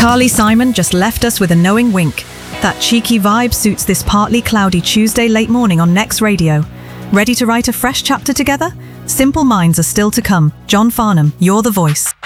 Carly Simon just left us with a knowing wink. That cheeky vibe suits this partly cloudy Tuesday late morning on Next Radio. Ready to write a fresh chapter together? Simple minds are still to come. John Farnham, you're the voice.